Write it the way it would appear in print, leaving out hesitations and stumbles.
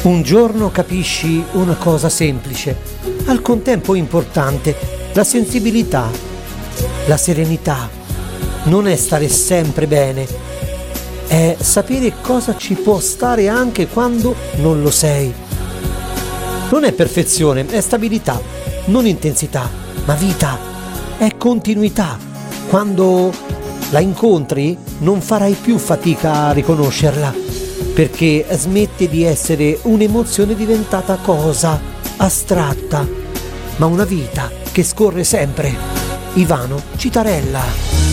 Un giorno capisci una cosa semplice, al contempo importante, la sensibilità, la serenità. Non è stare sempre bene, è sapere cosa ci può stare anche quando non lo sei. Non è perfezione, è stabilità, non intensità, ma vita, è continuità. Quando la incontri non farai più fatica a riconoscerla, perché smette di essere un'emozione diventata cosa astratta, ma una vita che scorre sempre. Ivano Citarella.